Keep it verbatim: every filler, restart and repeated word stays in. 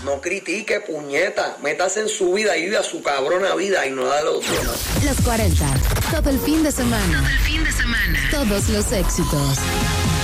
No critique, puñeta. Métase en su vida y vive a su cabrona vida y no da los demás. Los cuarenta. Todo el fin de semana. Todo el fin de semana. Todos los éxitos.